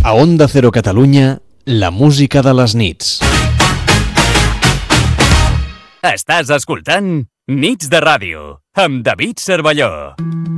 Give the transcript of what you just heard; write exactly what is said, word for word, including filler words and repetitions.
A Onda Cero Catalunya, la música de les nits. Estàs escoltant Nits de Ràdio, amb David Cervelló.